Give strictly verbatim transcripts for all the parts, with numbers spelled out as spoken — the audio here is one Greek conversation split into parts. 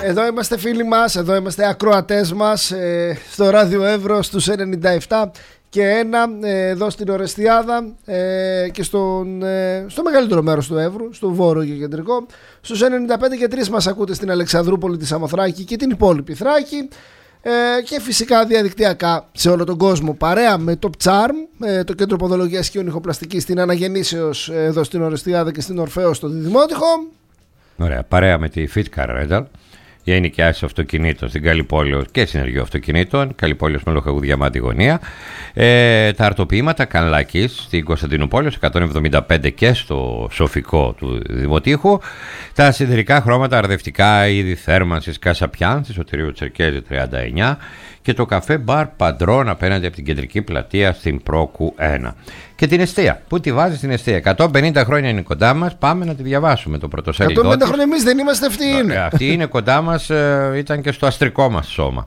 Εδώ είμαστε φίλοι μας, εδώ είμαστε ακροατές μας ε, στο Ράδιο Εύρος στους ενενήντα επτά και ένα ε, εδώ στην Ορεστιάδα ε, και στον, ε, στο μεγαλύτερο μέρος του Εύρου, στο βόρειο και κεντρικό. Στους ενενήντα πέντε και τρία μας ακούτε στην Αλεξανδρούπολη, τη Σαμοθράκη και την υπόλοιπη Θράκη. Ε, και φυσικά διαδικτυακά σε όλο τον κόσμο, παρέα με το Charm, ε, το κέντρο ποδολογίας και ονυχοπλαστικής στην Αναγεννήσεως ε, εδώ στην Ορεστιάδα και στην Ορφέο στο Διδημότυχο. Ωραία, παρέα με τη Fitcar Rental για ενοικιάσεις αυτοκινήτων στην Καλλιπόλεως και συνεργείο αυτοκινήτων, Καλλιπόλεως με Λοχαγού Διαμάντη γωνία. Ε, τα αρτοποιήματα Κανλάκης στην Κωνσταντινούπολη εκατόν εβδομήντα πέντε και στο Σοφικό του Δημοτήχου. Τα σιδηρικά χρώματα αρδευτικά είδη θέρμανσης Κασαπιάν στη Σωτηρίου Τσερκέζη τριάντα εννιά και το καφέ μπαρ Παντρών απέναντι από την κεντρική πλατεία στην Πρόκου ένα. Και την εστία. Πού τη βάζει την εστία? εκατόν πενήντα χρόνια είναι κοντά μας. Πάμε να τη διαβάσουμε το πρωτοσέλιδο. εκατόν πενήντα χρόνια εμείς δεν είμαστε, αυτοί είναι. Αυτή είναι κοντά μας, ήταν και στο αστρικό μας σώμα.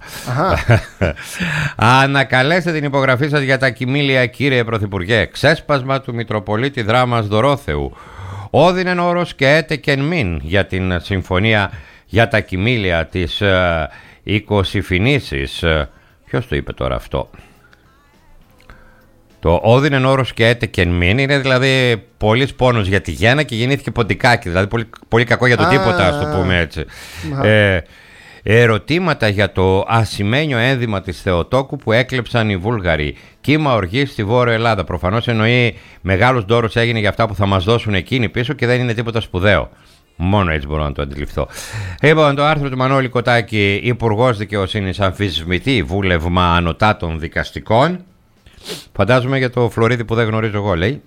Ανακαλέστε την υπογραφή σας για τα κοιμήλια, κύριε Πρωθυπουργέ. Ξέσπασμα του Μητροπολίτη Δράμας Δωρόθεου. Όδινεν όρος και έτεκεν μην για την συμφωνία για τα κοιμήλια της εικοσιφινήσης. Ποιος το είπε τώρα αυτό? Το όδινεν όρος και έτεκεν μην είναι δηλαδή πολύς πόνος για τη γέννα και γεννήθηκε ποντικάκι. Δηλαδή πολύ, πολύ κακό για το τίποτα, ας το πούμε έτσι. Ε, ερωτήματα για το ασημένιο ένδυμα της Θεοτόκου που έκλεψαν οι Βούλγαροι. Κύμα οργής στη Βόρεια Ελλάδα. Προφανώς εννοεί μεγάλος ντόρος έγινε για αυτά που θα μας δώσουν εκείνοι πίσω και δεν είναι τίποτα σπουδαίο. Μόνο έτσι μπορώ να το αντιληφθώ. Λοιπόν, το άρθρο του Μανώλη Κοτάκη, Υπουργός Δικαιοσύνης αμφισβητεί βούλευμα ανωτάτων δικαστικών. Φαντάζομαι για το Φλωρίδη που δεν γνωρίζω εγώ, λέει.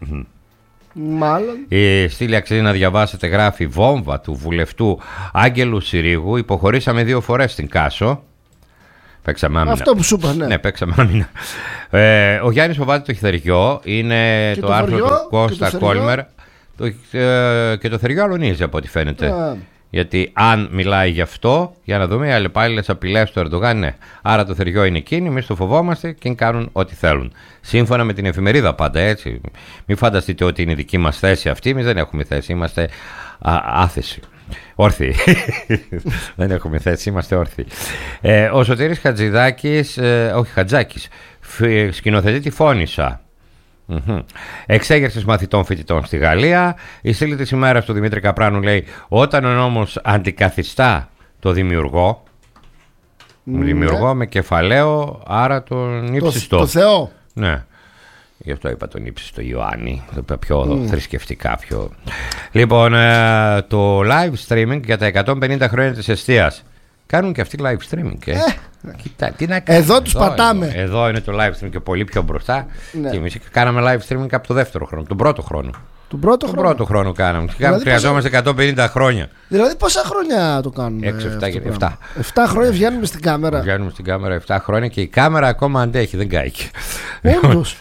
Μάλλον. Η στήλη αξίζει να διαβάσετε, γράφει βόμβα του βουλευτού Άγγελου Συρίγου. Υποχωρήσαμε δύο φορές στην Κάσο. Παίξαμε άμυνα. Αυτό που σου είπα, ναι. Ναι, παίξαμε άμυνα. Ε, ο Γιάννης φοβάται το χιθαριό. Είναι και το, το άρθρο θωριό, του Κώστα Κόλμερ. Το, ε, και το θεριό αλωνίζει από ό,τι φαίνεται. Yeah. Γιατί αν μιλάει γι' αυτό, για να δούμε οι αλλεπάλληλες απειλές του Ερντογάν, ναι. Άρα το θεριό είναι εκείνοι, εμείς το φοβόμαστε και κάνουν ό,τι θέλουν. Σύμφωνα με την εφημερίδα πάντα, έτσι. Μην φανταστείτε ότι είναι η δική μας θέση αυτή. Εμείς δεν έχουμε θέση, είμαστε α, άθεση. Όρθιοι. Δεν έχουμε θέση, είμαστε όρθιοι. Ε, ο Σωτήρης Χατζηδάκης, ε, όχι Χατζάκης, σκηνοθετεί τη Φώνησα. Mm-hmm. Εξέγερσης μαθητών φοιτητών στη Γαλλία. Η στήλη της ημέρας του Δημήτρη Καπράνου λέει: όταν ο νόμος αντικαθιστά το δημιουργό, mm, δημιουργό ναι. με κεφαλαίο, άρα τον ύψιστο. Το, το Θεό. Ναι. Γι' αυτό είπα τον ύψιστο Ιωάννη. Το πιο mm. θρησκευτικά πιο. Λοιπόν, ε, το live streaming για τα εκατόν πενήντα χρόνια της εστίας. Κάνουν και αυτοί live streaming. Ε. Ε. Κοίτα, τι να κάνουμε. Εδώ τους πατάμε. Εδώ, εδώ είναι το live streaming και πολύ πιο μπροστά. Ναι. Και εμείς κάναμε live streaming από το δεύτερο χρόνο, τον πρώτο χρόνο. Τον πρώτο, τον χρόνο. πρώτο χρόνο κάναμε. Δηλαδή χρειαζόμαστε πόσα... εκατόν πενήντα χρόνια. Δηλαδή πόσα χρόνια το κάνουμε? έξι, επτά και επτά. επτά χρόνια βγαίνουμε στην κάμερα. Βγαίνουμε στην κάμερα επτά χρόνια και η κάμερα ακόμα αντέχει, δεν κάηκε. Όντως.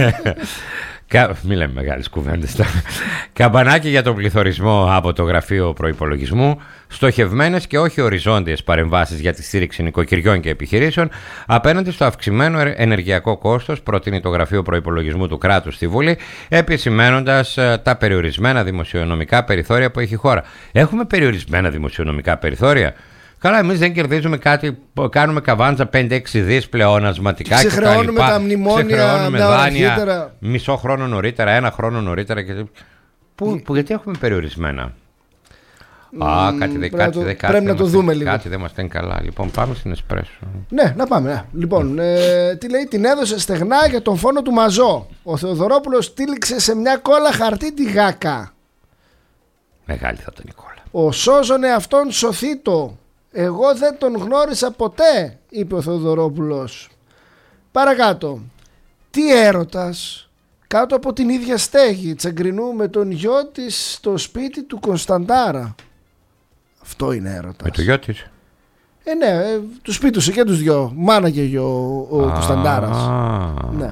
Μη λέμε μεγάλες κουβέντες. Καμπανάκι για τον πληθωρισμό από το Γραφείο Προϋπολογισμού. Στοχευμένες και όχι οριζόντιες παρεμβάσεις για τη στήριξη νοικοκυριών και επιχειρήσεων απέναντι στο αυξημένο ενεργειακό κόστος, προτείνει το Γραφείο Προϋπολογισμού του κράτους στη Βουλή, επισημαίνοντας τα περιορισμένα δημοσιονομικά περιθώρια που έχει η χώρα. Έχουμε περιορισμένα δημοσιονομικά περιθώρια. Καλά, εμείς δεν κερδίζουμε κάτι, κάνουμε καβάντζα πέντε έξι δις πλεονασματικά. Ξεχρεώνουμε τα μνημόνια, ξεχρεώνουμε δάνεια αργότερα. Μισό χρόνο νωρίτερα, ένα χρόνο νωρίτερα. Και... Που, που, γιατί έχουμε περιορισμένα. Mm, Α, κάτι δεν κάτι, το, κάτι, να το δούμε λίγο. Κάτι δεν μας στέλνει καλά. Λοιπόν, πάμε στην Εσπρέσο. Ναι, να πάμε. Ναι. Λοιπόν, ε, τι λέει, την έδωσε στεγνά για τον φόνο του Μαζό. Ο Θεοδωρόπουλος τύλιξε σε μια κόλλα χαρτί τη γάκα. Μεγάλη θα ήταν η κόλλα. Ο σώζονε αυτόν σωθήτο. Εγώ δεν τον γνώρισα ποτέ, είπε ο Θεοδωρόπουλος. Παρακάτω. Τι έρωτας? Κάτω από την ίδια στέγη Τσαγκρινού με τον γιο της στο σπίτι του Κωνσταντάρα. Αυτό είναι έρωτας. Με το γιο της? Ε ναι, ε, του σπίτουσε και τους δυο. Μάνα και γιο ο, ο Κωνσταντάρας. Ναι.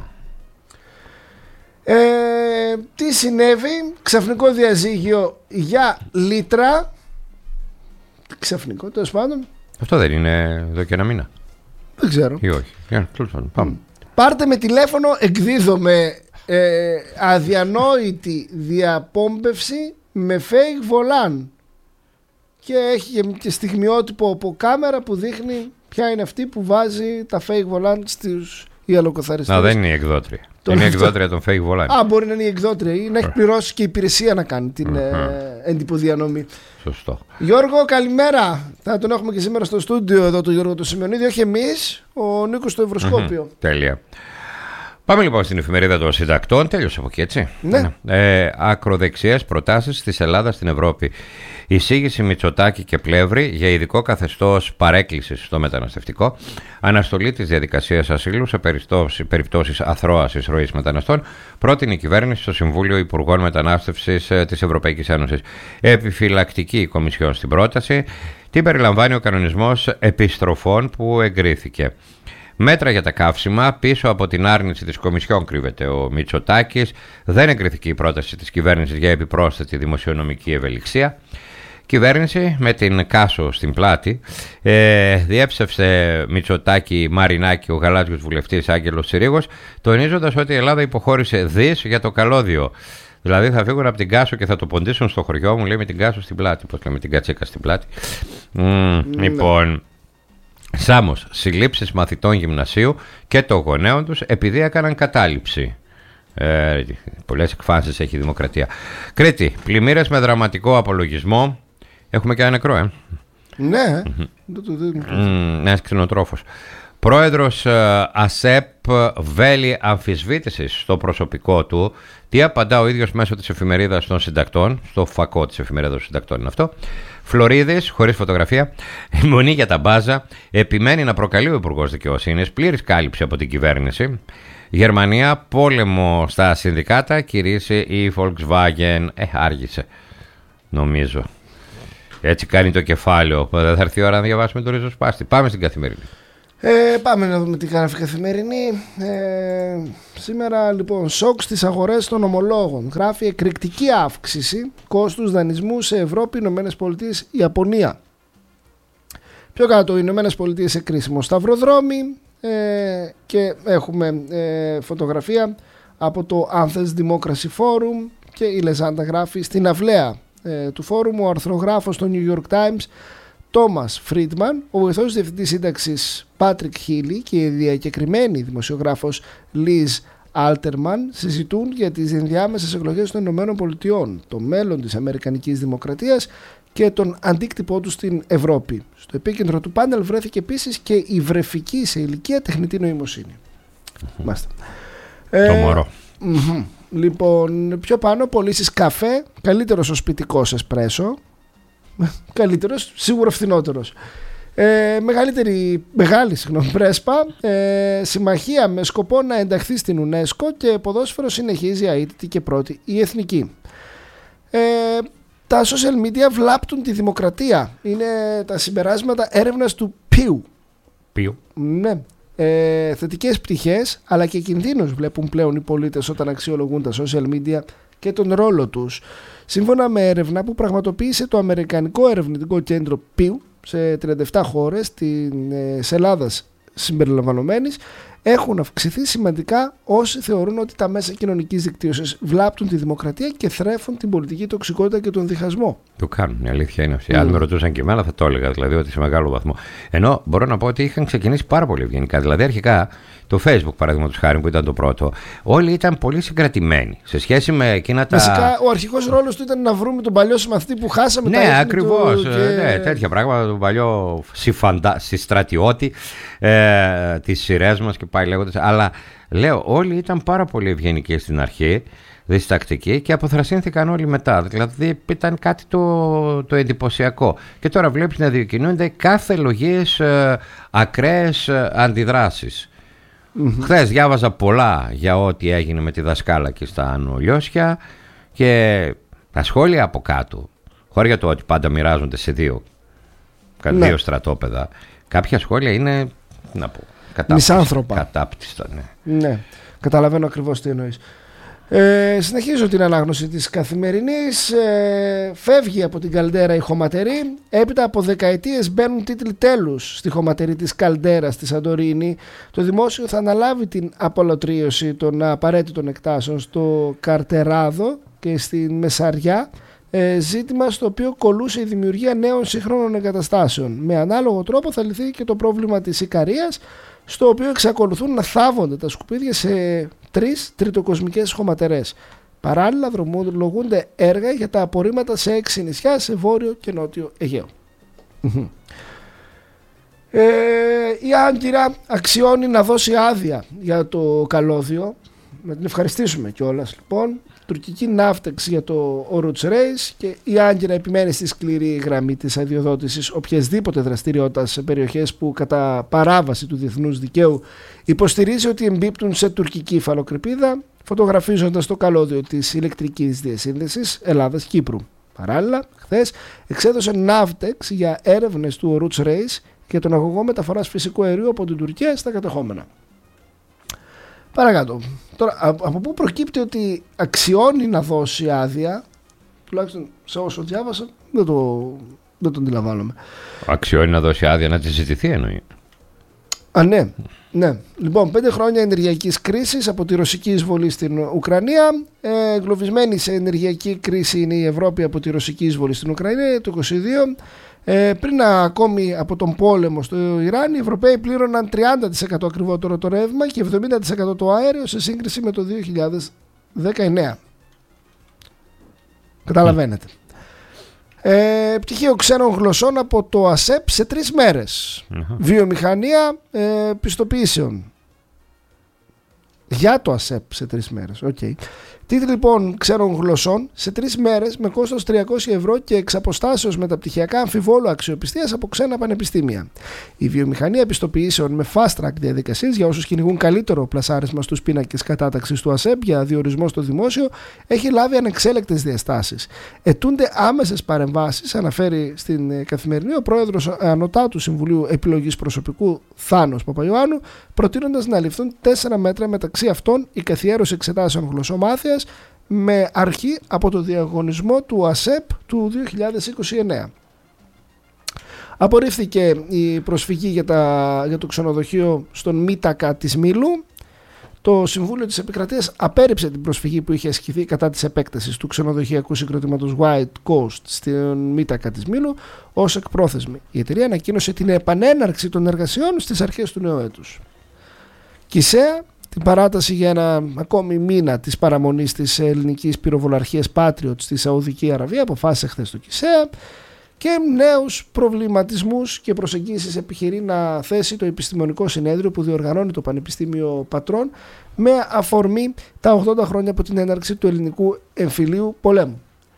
Ε, τι συνέβη? Ξαφνικό διαζύγιο για λίτρα. Ξαφνικό, τέλος πάντων. Αυτό δεν είναι εδώ και ένα μήνα? Δεν ξέρω. Ή όχι. Για, πάμε. Πάρτε με τηλέφωνο, εκδίδομαι ε, αδιανόητη διαπόμπευση με fake volan. και έχει και στιγμιότυπο από κάμερα που δείχνει ποια είναι αυτή που βάζει τα fake volant στους ιαλοκοθαριστές. Να, δεν είναι η εκδότρια. Τον είναι η αυτό. εκδότρια των fake volant. Α, μπορεί να είναι η εκδότρια ή να έχει πληρώσει και η υπηρεσία να κάνει την Mm-hmm. ε, εντυπωδιανομή. Σωστό. Γιώργο, καλημέρα. Θα τον έχουμε και σήμερα στο στούντιο εδώ, τον Γιώργο του Σημειονίδη. Όχι εμείς, ο Νίκος στο Ευρωσκόπιο. Mm-hmm. Τέλεια. Πάμε λοιπόν στην εφημερίδα των συντακτών. Τέλειωσε από εκεί, έτσι. Ναι. Ε, ακροδεξιές προτάσεις της Ελλάδας στην Ευρώπη. Εισήγηση Μητσοτάκη και Πλεύρη για ειδικό καθεστώς παρέκκλησης στο μεταναστευτικό. Αναστολή της διαδικασίας ασύλου σε περιπτώσεις αθρώας εισρωής μεταναστών. Πρότεινε η κυβέρνηση στο Συμβούλιο Υπουργών Μετανάστευσης της Ευρωπαϊκής Ένωσης. Επιφυλακτική η Κομισιόν στην πρόταση. Την περιλαμβάνει ο κανονισμός επιστροφών που εγκρίθηκε. Μέτρα για τα καύσιμα. Πίσω από την άρνηση της Κομισιόν κρύβεται ο Μητσοτάκης. Δεν εγκριθήκε η πρόταση της κυβέρνησης για επιπρόσθετη δημοσιονομική ευελιξία. Κυβέρνηση με την Κάσο στην πλάτη ε, διέψευσε Μητσοτάκη Μαρινάκη ο γαλάζιος βουλευτής Άγγελος Συρίγος, τονίζοντας ότι η Ελλάδα υποχώρησε δις για το καλώδιο. Δηλαδή θα φύγουν από την Κάσο και θα το ποντίσουν στο χωριό μου, λέει, με την Κάσο στην πλάτη. Πώς λέμε, την Κατσίκα στην πλάτη. Mm, λοιπόν... Σάμος, συλλήψεις μαθητών γυμνασίου και των γονέων τους επειδή έκαναν κατάληψη. Ε, πολλές εκφάνσεις έχει η Δημοκρατία. Κρήτη, πλημμύρες με δραματικό απολογισμό. Έχουμε και ένα νεκρό, ε. Ναι. Ένας κτηνοτρόφος. Πρόεδρος ε, ΑΣΕΠ βέλει αμφισβήτησης στο προσωπικό του. Τι απαντά ο ίδιος μέσω της εφημερίδας των συντακτών, στο φακό της εφημερίδας των συντακτών είναι αυτό. Φλωρίδης, χωρίς φωτογραφία, μονή για τα μπάζα, επιμένει να προκαλεί ο Υπουργός Δικαιοσύνης, πλήρης κάλυψη από την κυβέρνηση. Γερμανία, πόλεμο στα συνδικάτα, κηρύσσει η Volkswagen. Ε, άργησε, νομίζω. Έτσι κάνει το κεφάλαιο. Δεν θα έρθει η ώρα να διαβάσουμε το ριζοσπάστη. Πάμε στην Καθημερινή. Ε, πάμε να δούμε τι κάνει η Καθημερινή. Ε, σήμερα λοιπόν σοκ στις αγορές των ομολόγων. Γράφει εκρηκτική αύξηση κόστους δανεισμού σε Ευρώπη, Ηνωμένες Πολιτείες, Ιαπωνία. Πιο κάτω, οι Ηνωμένες Πολιτείες σε κρίσιμο σταυροδρόμι ε, και έχουμε ε, φωτογραφία από το Athens Democracy Forum και η Λεζάντα γράφει στην αυλαία ε, του φόρουμ ο αρθρογράφος στο New York Times Τόμας Φρίντμαν, ο βοηθός διευθυντής σύνταξης Πάτρικ Χίλι και η διακεκριμένη δημοσιογράφος Λιζ Άλτερμαν συζητούν για τις ενδιάμεσες εκλογές των Ηνωμένων Πολιτειών, το μέλλον της Αμερικανικής Δημοκρατίας και τον αντίκτυπό του στην Ευρώπη. Στο επίκεντρο του πάνελ βρέθηκε επίσης και η βρεφική σε ηλικία τεχνητή νοημοσύνη. Mm-hmm. Το ε, μωρό. Mm-hmm. Λοιπόν, πιο πάνω πωλήσεις καφέ, καλύτερος ο σπιτικός εσπρέσο. Καλύτερος, σίγουρα φθηνότερος. Ε, μεγαλύτερη, μεγάλη συγγνώμη, πρέσπα, ε, συμμαχία με σκοπό να ενταχθεί στην UNESCO και ποδόσφαιρο συνεχίζει αίτητη και πρώτη η εθνική. Ε, τα social media βλάπτουν τη δημοκρατία. Είναι τα συμπεράσματα έρευνας του Pew. Pew. Ναι. Ε, θετικές πτυχές αλλά και κινδύνους βλέπουν πλέον οι πολίτες όταν αξιολογούν τα social media και τον ρόλο τους. Σύμφωνα με έρευνα που πραγματοποίησε το Αμερικανικό Ερευνητικό Κέντρο Pew σε τριάντα επτά χώρες, της Ελλάδας συμπεριλαμβανομένης, έχουν αυξηθεί σημαντικά όσοι θεωρούν ότι τα μέσα κοινωνικής δικτύωσης βλάπτουν τη δημοκρατία και θρέφουν την πολιτική τοξικότητα και τον διχασμό. Το κάνουν, η αλήθεια είναι αυτή. Mm. Αν με ρωτούσαν και εμένα θα το έλεγα, δηλαδή ότι σε μεγάλο βαθμό. Ενώ μπορώ να πω ότι είχαν ξεκινήσει πάρα πολύ ευγενικά. Δηλαδή αρχικά το Facebook, παραδείγματος χάρη, που ήταν το πρώτο, όλοι ήταν πολύ συγκρατημένοι σε σχέση με εκείνα τα. Βασικά ο αρχικός ρόλος του ήταν να βρούμε τον παλιό συμμαθητή που χάσαμε. Ναι, τα ακριβώς. Και... Ναι, τέτοια πράγματα. Τον παλιό συφαντα... συστρατιώτη ε, τις σειρές μας και πάει λέγοντας. Αλλά λέω, όλοι ήταν πάρα πολύ ευγενικοί στην αρχή, διστακτικοί, και αποθρασύνθηκαν όλοι μετά. Δηλαδή ήταν κάτι το, το εντυπωσιακό. Και τώρα βλέπεις να διακινούνται κάθε λογίες ε, ακραίες ε, αντιδράσεις. Mm-hmm. Χθες διάβαζα πολλά για ό,τι έγινε με τη δασκάλα και στα Ανολιώσια και τα σχόλια από κάτω, χωρίς για το ότι πάντα μοιράζονται σε δύο, ναι. δύο στρατόπεδα. Κάποια σχόλια είναι, να πω, μισάνθρωπα. Κατάπτυστα, ναι. Ναι, καταλαβαίνω ακριβώς τι εννοείς. Ε, συνεχίζω την ανάγνωση της Καθημερινής. ε, Φεύγει από την Καλντέρα η χωματερή. Έπειτα από δεκαετίες μπαίνουν τίτλοι τέλους στη χωματερή της Καλντέρας στη Σαντορίνη. Το δημόσιο θα αναλάβει την απολωτρίωση των απαραίτητων εκτάσεων στο Καρτεράδο και στη Μεσαριά, ε, ζήτημα στο οποίο κολούσε η δημιουργία νέων σύγχρονων εγκαταστάσεων. Με ανάλογο τρόπο θα λυθεί και το πρόβλημα της Ικαρίας, στο οποίο εξακολουθούν να θάβονται τα σκουπίδια σε τρεις τριτοκοσμικές χωματερές. Παράλληλα δρομολογούνται έργα για τα απορρίμματα σε έξι νησιά σε βόρειο και νότιο Αιγαίο. Ε, η Άγκυρα αξιώνει να δώσει άδεια για το καλώδιο. Να την ευχαριστήσουμε κιόλας λοιπόν. Τουρκική ναύτεξ για το Oruç Reis, και η Άγκυρα επιμένει στη σκληρή γραμμή της αδειοδότησης οποιασδήποτε δραστηριότητας σε περιοχές που κατά παράβαση του διεθνούς δικαίου υποστηρίζει ότι εμπίπτουν σε τουρκική υφαλοκρηπίδα, φωτογραφίζοντας το καλώδιο της ηλεκτρικής διασύνδεσης Ελλάδας-Κύπρου. Παράλληλα, χθες εξέδωσε ναύτεξ για έρευνες του Oruç Reis και τον αγωγό μεταφοράς φυσικού αερίου από την Τουρκία στα κατεχόμενα. Παρακάτω. Τώρα, από πού προκύπτει ότι αξιώνει να δώσει άδεια, τουλάχιστον σε όσο διάβασα, δεν το, δεν το αντιλαμβάνομαι. Αξιώνει να δώσει άδεια να τη ζητηθεί, εννοεί. Α, ναι. ναι. Λοιπόν, πέντε χρόνια ενεργειακής κρίσης από τη ρωσική εισβολή στην Ουκρανία. Ε, εγκλωβισμένη σε ενεργειακή κρίση είναι η Ευρώπη από τη ρωσική εισβολή στην Ουκρανία το είκοσι δύο. Ε, πριν ακόμη από τον πόλεμο στο Ιράν, οι Ευρωπαίοι πλήρωναν τριάντα τοις εκατό ακριβότερο το ρεύμα και εβδομήντα τοις εκατό το αέριο σε σύγκριση με το δύο χιλιάδες δεκαεννέα. Καταλαβαίνετε. Ε, πτυχίο ξένων γλωσσών από το ΑΣΕΠ σε τρεις μέρες. Uh-huh. Βιομηχανία ε, πιστοποιήσεων. Για το ΑΣΕΠ σε τρεις μέρες. Okay. Τίτλοι λοιπόν ξένων γλωσσών σε τρεις μέρες με κόστος τριακόσια ευρώ και εξ αποστάσεως μεταπτυχιακά αμφιβόλου αξιοπιστίας από ξένα πανεπιστήμια. Η βιομηχανία πιστοποιήσεων με fast track διαδικασίες για όσους κυνηγούν καλύτερο πλασάρισμα στους πίνακες κατάταξης του ΑΣΕΠ για διορισμό στο δημόσιο έχει λάβει ανεξέλεκτες διαστάσεις. Ετούνται άμεσες παρεμβάσεις, αναφέρει στην Καθημερινή ο πρόεδρος Ανωτάτου Συμβουλίου Επιλογής Προσωπικού Θάνος Παπαϊωάννου, προτείνοντας να ληφθούν τέσσερα μέτρα, μεταξύ αυτών η καθιέρωση εξετάσεων γλωσσομάθειας με αρχή από το διαγωνισμό του ΑΣΕΠ του δύο χιλιάδες είκοσι εννέα. Απορρίφθηκε η προσφυγή για, τα, για το ξενοδοχείο στον Μήτακα της Μήλου. Το Συμβούλιο της Επικρατείας απέρριψε την προσφυγή που είχε ασκηθεί κατά της επέκτασης του ξενοδοχειακού συγκροτήματος White Coast στην Μήτακα της Μήλου ως εκπρόθεσμη. Η εταιρεία ανακοίνωσε την επανέναρξη των εργασιών στις αρχές του νέου έτους. Κισέα, την παράταση για ένα ακόμη μήνα της παραμονής της ελληνικής πυροβολαρχίας Patriot στη Σαουδική Αραβία, αποφάσισε χθες το Κισέα, και νέους προβληματισμούς και προσεγγίσεις επιχειρεί να θέσει το επιστημονικό συνέδριο που διοργανώνει το Πανεπιστήμιο Πατρών με αφορμή τα ογδόντα χρόνια από την έναρξη του ελληνικού εμφυλίου πολέμου.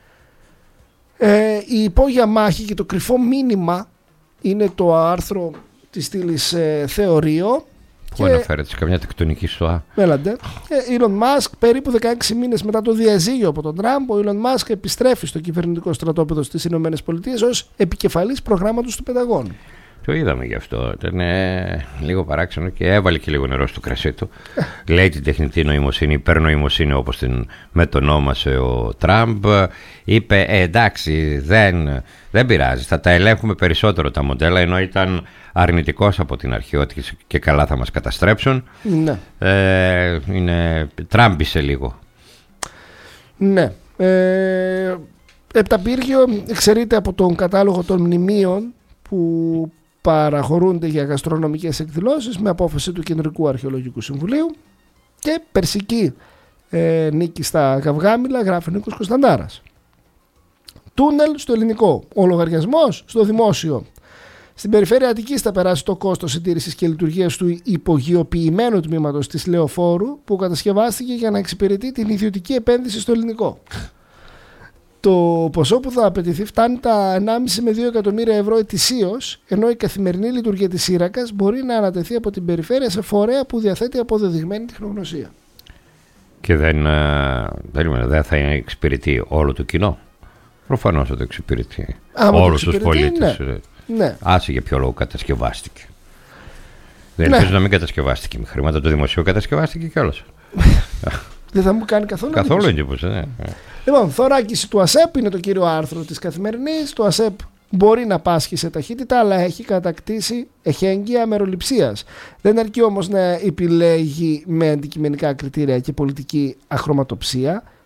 Ε, η υπόγεια μάχη και το κρυφό μήνυμα είναι το άρθρο της στήλης ε, Θεωρείο. Πού αναφέρεται σε καμιά τεκτονική στοά. Μέλαντε. Elon Musk, περίπου δεκαέξι μήνες μετά το διαζύγιο από τον Τραμπ, ο Elon Musk επιστρέφει στο κυβερνητικό στρατόπεδο στις Ηνωμένες Πολιτείες ως επικεφαλής προγράμματος του Πενταγώνου. Το είδαμε γι' αυτό. Ήταν ε, λίγο παράξενο και έβαλε και λίγο νερό στο κρασί του. Λέει την τεχνητή νοημοσύνη, υπερνοημοσύνη όπως την μετονόμασε ο Τραμπ. Είπε ε, εντάξει, δεν, δεν πειράζει, θα τα ελέγχουμε περισσότερο τα μοντέλα, ενώ ήταν αρνητικός από την αρχή ότι και καλά θα μας καταστρέψουν. Ναι. Ε, είναι, τράμπησε λίγο. Ναι. Ε, Επταπύργιο εξαιρείται από τον κατάλογο των μνημείων που παραχωρούνται για γαστρονομικές εκδηλώσεις με απόφαση του Κεντρικού Αρχαιολογικού Συμβουλίου. Και περσική ε, νίκη στα Γαυγάμιλα, γράφει Νίκος Κωνσταντάρας. Τούνελ στο ελληνικό, ο λογαριασμός στο δημόσιο. Στην περιφέρεια Αττικής θα περάσει το κόστος συντήρησης και λειτουργίας του υπογειοποιημένου τμήματος της Λεωφόρου που κατασκευάστηκε για να εξυπηρετεί την ιδιωτική επένδυση στο ελληνικό. Το ποσό που θα απαιτηθεί φτάνει τα ενάμιση με δύο εκατομμύρια ευρώ ετησίως, ενώ η καθημερινή λειτουργία της Σύρακας μπορεί να ανατεθεί από την περιφέρεια σε φορέα που διαθέτει αποδεδειγμένη τεχνογνωσία. Και δεν, δεν, δεν θα εξυπηρετεί όλο το κοινό. Προφανώς θα το εξυπηρετεί όλους τους πολίτες. Ναι. Ναι. Άσε για ποιο λόγο κατασκευάστηκε. Δεν ελπίζω ναι. να μην κατασκευάστηκε με χρήματα του δημοσίου, κατασκευάστηκε κιόλας. Δεν θα μου κάνει καθόλου Καθόλου εντύπωση. Ναι. Λοιπόν, θωράκιση του ΑΣΕΠ είναι το κύριο άρθρο της Καθημερινής. Το ΑΣΕΠ μπορεί να πάσχει σε ταχύτητα, αλλά έχει κατακτήσει εχέγγυα μεροληψίας. Δεν αρκεί όμως να επιλέγει με αντικειμενικά κριτήρια και πολιτική αχρωματοψία.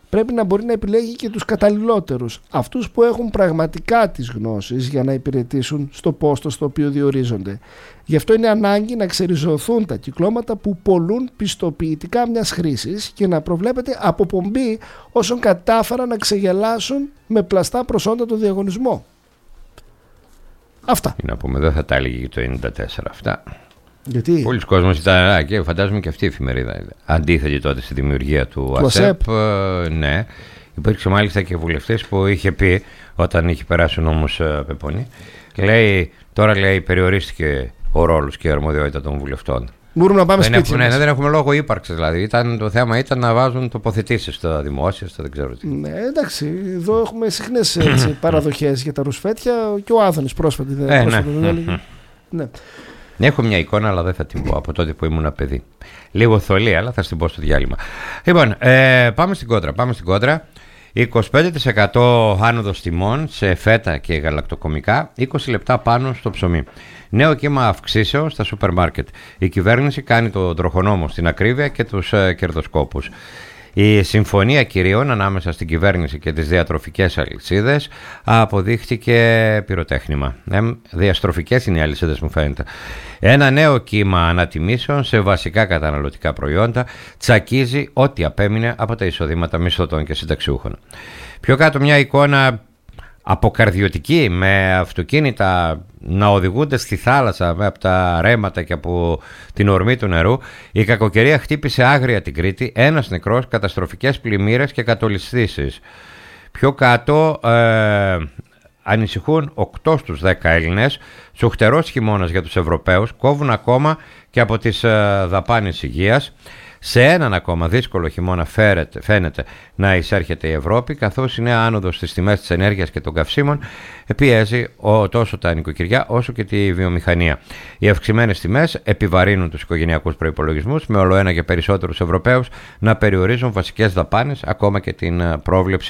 πρέπει να μπορεί να επιλέγει και τους καταλληλότερους, αυτούς που έχουν πραγματικά τις γνώσεις για να υπηρετήσουν στο πόστο στο οποίο διορίζονται. Γι' αυτό είναι ανάγκη να ξεριζωθούν τα κυκλώματα που πωλούν πιστοποιητικά μιας χρήσης και να προβλέπεται αποπομπή όσων κατάφεραν να ξεγελάσουν με πλαστά προσόντα το διαγωνισμό. Αυτά. Να πούμε, δεν θα τα έλεγε το ενενήντα τέσσερα αυτά. Γιατί? Πολλοί κόσμος ήταν, και φαντάζομαι και αυτή η εφημερίδα, αντίθετη τότε στη δημιουργία του, του ΑΣΕΠ. Ε, ναι. Υπήρξε μάλιστα και βουλευτής που είχε πει, όταν είχε περάσει ο νόμος ε, Πεπονή, λέει, τώρα λέει περιορίστηκε ο ρόλος και η αρμοδιότητα των βουλευτών. Μπορούμε να πάμε σπίτι μας. Ναι, δεν έχουμε λόγο ύπαρξης δηλαδή. Ήταν, το θέμα ήταν να βάζουν τοποθετήσεις στα δημόσια, στα δεν ξέρω τι. Ναι, εντάξει, εδώ έχουμε συχνές παραδοχές για τα ρουσφέτια και ο Άδωνης πρόσφατη. Ε, πρόσφατα, ναι. ναι. ναι. Έχω μια εικόνα, αλλά δεν θα την πω από τότε που ήμουν παιδί. Λίγο θολή, αλλά θα την πω στο διάλειμμα. Λοιπόν, ε, πάμε στην κόντρα. Πάμε στην κόντρα. είκοσι πέντε τοις εκατό άνοδος τιμών σε φέτα και γαλακτοκομικά, είκοσι λεπτά πάνω στο ψωμί. Νέο κύμα αυξήσεων στα σούπερ μάρκετ. Η κυβέρνηση κάνει το τροχονόμο στην ακρίβεια και τους ε, κερδοσκόπους. Η συμφωνία κυρίων ανάμεσα στην κυβέρνηση και τις διατροφικές αλυσίδες αποδείχτηκε πυροτέχνημα. Ε, διαστροφικές είναι οι αλυσίδες, μου φαίνεται. Ένα νέο κύμα ανατιμήσεων σε βασικά καταναλωτικά προϊόντα τσακίζει ό,τι απέμεινε από τα εισοδήματα μισθωτών και συνταξιούχων. Πιο κάτω μια εικόνα αποκαρδιωτική, με αυτοκίνητα να οδηγούνται στη θάλασσα από τα ρέματα και από την ορμή του νερού. Η κακοκαιρία χτύπησε άγρια την Κρήτη, ένας νεκρός, καταστροφικές πλημμύρες και κατολισθήσεις. Πιο κάτω ε, ανησυχούν οκτώ στους δέκα Έλληνες. Σουχτερός χειμώνας για τους Ευρωπαίους, κόβουν ακόμα και από τις ε, δαπάνες υγείας. Σε έναν ακόμα δύσκολο χειμώνα φέρεται, φαίνεται να εισέρχεται η Ευρώπη, καθώς η νέα άνοδος στις τιμές της ενέργειας και των καυσίμων πιέζει τόσο τα νοικοκυριά όσο και τη βιομηχανία. Οι αυξημένες τιμές επιβαρύνουν τους οικογενειακούς προϋπολογισμούς, με όλο ένα και περισσότερους Ευρωπαίους να περιορίζουν βασικές δαπάνες, ακόμα και την πρόβλεψη